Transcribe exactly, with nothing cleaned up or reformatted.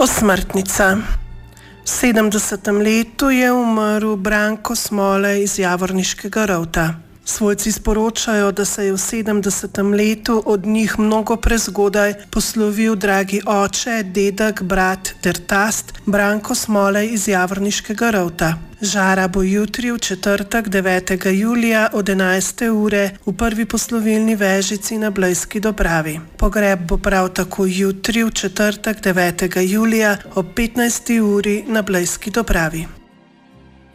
Osmrtnica. V sedemdesetem letu je umrl Branko Smolej iz Javorniškega Rovta. Svojci sporočajo, da se je v sedemdesetem letu od njih mnogo prezgodaj poslovil dragi oče, dedek, brat ter tast Branko Smolej iz Javorniškega Rovta. Žara bo jutri v četrtek devetega julija od enajste ure v prvi poslovilni vežici na Blejski Dobravi. Pogreb bo prav tako jutri v četrtek devetega julija ob petnajsti uri na Blejski Dobravi.